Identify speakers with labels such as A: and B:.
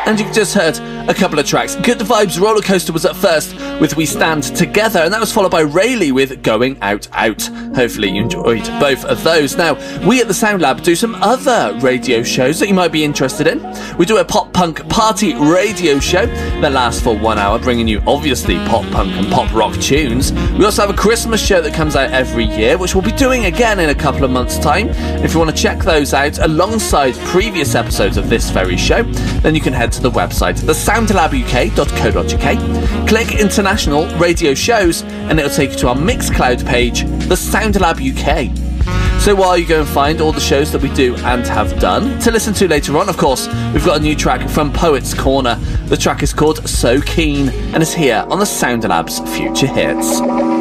A: and you just heard a couple of tracks. Good Vibes Roller Coaster was at first with We Stand Together, and that was followed by Rayleigh with Going Out Out. Hopefully you enjoyed both of those. Now, we at the Sound Lab do some other radio shows that you might be interested in. We do a pop punk party radio show that lasts for 1 hour, bringing you obviously pop punk and pop rock tunes. We also have a Christmas show that comes out every year, which we'll be doing again in a couple of months' time. If you want to check those out alongside previous episodes of this very show, then you can head to the website, thesoundlabuk.co.uk, click International Radio Shows, and it'll take you to our Mixcloud page, The Sound Lab UK. So while you go and find all the shows that we do and have done to listen to later on, of course, we've got a new track from Poets Corner. The track is called So Keen and is here on the Sound Lab's Future Hits.